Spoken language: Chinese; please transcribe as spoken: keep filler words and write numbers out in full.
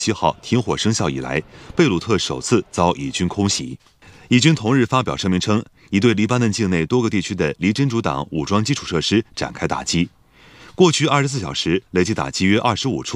七号停火生效以来，贝鲁特首次遭以军空袭。以军同日发表声明称，已对黎巴嫩境内多个地区的离真主党武装基础设施展开打击。过去二十四小时累计打击约二十五处。